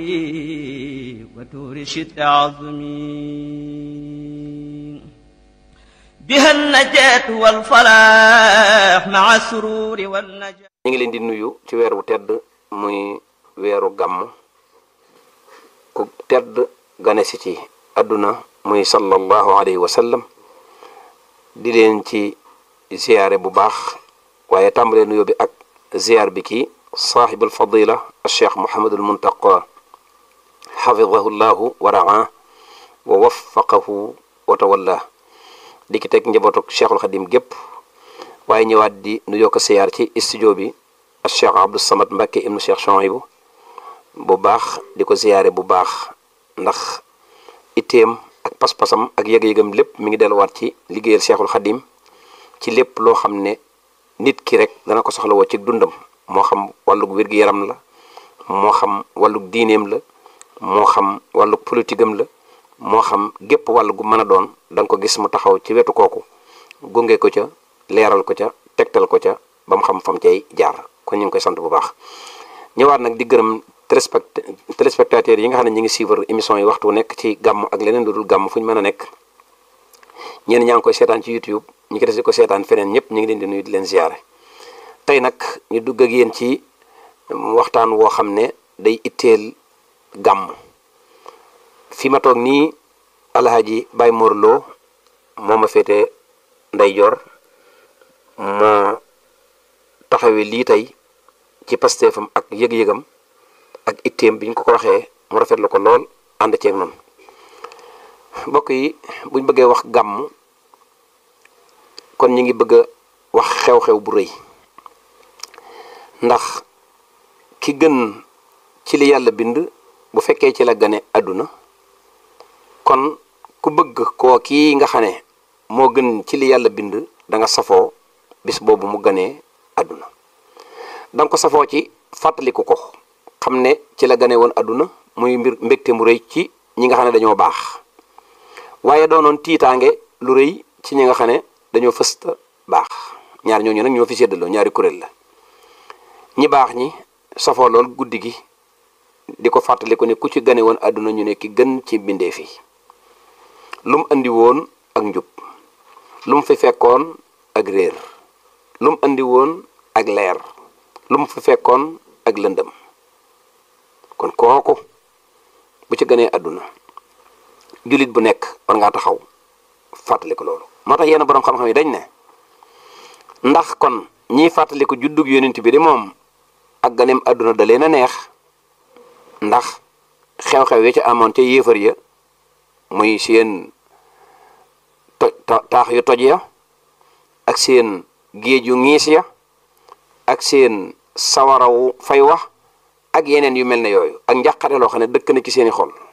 وتور شد عظمي بها النجاة والفلاح مع السرور والنجاة. ñu ngi leen di nuyu ci weer wu tedd muy weeru gàmm ku tedd gane si ci àdduna muy sallallahu alayhi wa sallam di leen ci ziyaare bu baax waaye tàmbalee nuyoo bi ak ziyaar bi ki saaxibul fadila cheikh Mouhamadul Muntaqa xafidahu llahu wa raa wa waffaqahu wa tawalla di ki teg njabootuk cheikhul xadim gépp waaye ñëwaat di nuyoo ko ziyaar ci studio bi ak cheikh Abdou Samad Mbacke ibnu cheikh Chouaïbou bu baax di ko ziyaare bu baax ndax itteem ak pas-pasam ak yëg-yëgam lépp mi ngi delluwaat ci liggéeyal cheikhul xadim ci lépp loo xam ne nit ki rek dana ko soxla woo ci dundam moo xam wàllug wér-gi-yaram la moo xam wàllug diineem la moo xam wàllug politigam la moo xam gépp wàll gu mën a doon da nga ko gis mu taxaw ci wetu kooku gunge ko ca leeral ko ca tegtal ko ca ba mu xam fam cay jaar kon ñu ngi koy sant bu baax ñëwaat nag di gërëm téléspectateurs yi nga xam ne ñu ngi suivre émission yi waxtu nekk ci gàmm ak leneen lu dul gàmm fu ñu mën a nekk ñenn ñaa ngi koy seetaan ci YouTube ñi ko des di ko seetaan feneen ñëpp ñu ngi leen di nuyu di leen ziyaare tey nag ñu dugg ak yéen ci waxtaan woo xam ne day itteel gàmm fi ma toog nii alhaji Baye Mor Lo moo ma féete ndeyjoor moo taxawee lii tey ci pasteefam ak yëg-yëgam ak itteem bi ñu ko waxee mu rafetlu ko lool ànd ceeg noonu mbokk yi buñ bëggee wax gàmm kon ñu ngi bëgg a wax xew-xew bu rëy ndax ki gën ci li yàlla bind bu fekkee ci la gane àdduna kon ku bëgg koo kii nga xam ne moo gën ci li yàlla bind da nga safoo bis boobu mu ganee àdduna da nga ko safoo ci fàttaliku ko xam ne ci la gane woon àdduna muy mbégte mu rëy ci ñi nga xam ne dañoo baax waaye doonoon tiitaange lu rëy ci ñi nga xam ne dañoo fësta baax ñaar ñooñu nag ñoo fi séddaloo ñaari kuréel la ñi baax ñi safoo lool guddi gi di ko fàttaliku ne ku ci gane woon àdduna ñu ne ki gën ci bindee fi lu mu andi woon ak njub lu mu fi fekkoon ak réer lu mu andi woon ak leer lu mu fi fekkoon ak lëndëm kon kooku bu ci gënee àdduna jullit bu nekk war ngaa taxaw fàttaliku loolu moo tax yenn boroom xam-xam yi dañ ne ndax kon ñiy fàttaliku juddug yonent bi de moom ak ganeem àdduna da leen a neex ndax xew-xew yi ci amoon ca yéefar ya muy seen taax yu toj ya ak seen géej yu ngiis ya ak seen sawarawu fay wax ak yeneen yu mel ne yooyu ak njàqare loo xam ne dëkk na ci seeni xol